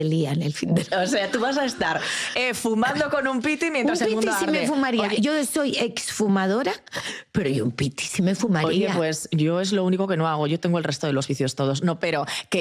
lía en el fin de O sea, tú vas a estar fumando con un piti mientras el mundo sí arde. me fumaría. Oye, Yo soy exfumadora, pero yo un piti sí me fumaría. oye, pues yo es lo único que no hago. Yo tengo el resto de los vicios todos. No, pero que